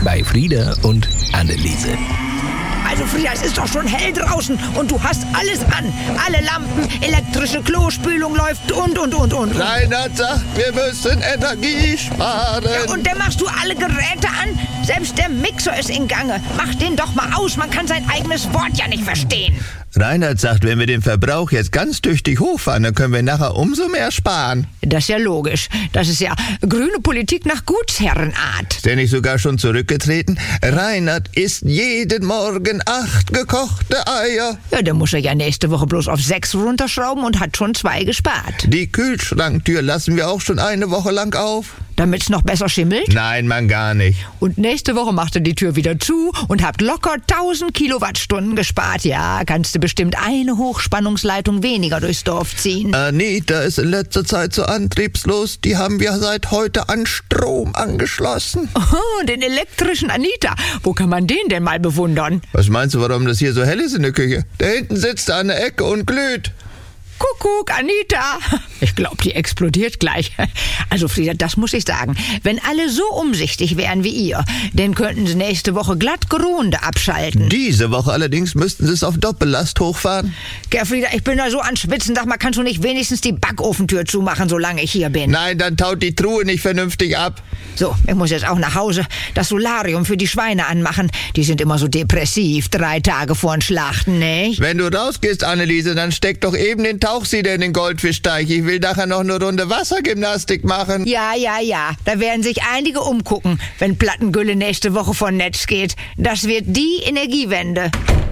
bei Frieda und Anneliese. Also Frieda, es ist doch schon hell draußen und du hast alles an. Alle Lampen, elektrische Klospülung läuft und. Reinhard sagt, wir müssen Energie sparen. Ja, und dann machst du alle Geräte an? Selbst der Mixer ist in Gange. Mach den doch mal aus, man kann sein eigenes Wort ja nicht verstehen. Reinhard sagt, wenn wir den Verbrauch jetzt ganz tüchtig hochfahren, dann können wir nachher umso mehr sparen. Das ist ja logisch. Das ist ja grüne Politik nach Gutsherrenart. Ist der nicht sogar schon zurückgetreten? Reinhard isst jeden Morgen 8 gekochte Eier. Ja, dann muss er ja nächste Woche bloß auf 6 runterschrauben und hat schon 2 gespart. Die Kühlschranktür lassen wir auch schon eine Woche lang auf. Damit's noch besser schimmelt? Nein, man gar nicht. Und nächste Woche macht er die Tür wieder zu und habt locker 1000 Kilowattstunden gespart. Ja, kannst du bestimmt eine Hochspannungsleitung weniger durchs Dorf ziehen. Anita ist in letzter Zeit so antriebslos. Die haben wir seit heute an Strom angeschlossen. Oh, den elektrischen Anita. Wo kann man den denn mal bewundern? Was meinst du, warum das hier so hell ist in der Küche? Da hinten sitzt er an der Ecke und glüht. Kuckuck, Anita. Ich glaube, die explodiert gleich. Also Frieda, das muss ich sagen. Wenn alle so umsichtig wären wie ihr, dann könnten sie nächste Woche glatt Grunde abschalten. Diese Woche allerdings müssten sie es auf Doppellast hochfahren. Frieda, ich bin da so an Schwitzen. Sag mal, kannst du nicht wenigstens die Backofentür zumachen, solange ich hier bin? Nein, dann taut die Truhe nicht vernünftig ab. So, ich muss jetzt auch nach Hause das Solarium für die Schweine anmachen. Die sind immer so depressiv, 3 Tage vorn Schlachten, nicht? Wenn du rausgehst, Anneliese, dann steck doch eben den Tauchsieder in den Goldfischteich. Ich will nachher noch eine Runde Wassergymnastik machen. Ja. Da werden sich einige umgucken, wenn Plattengülle nächste Woche von Netz geht. Das wird die Energiewende.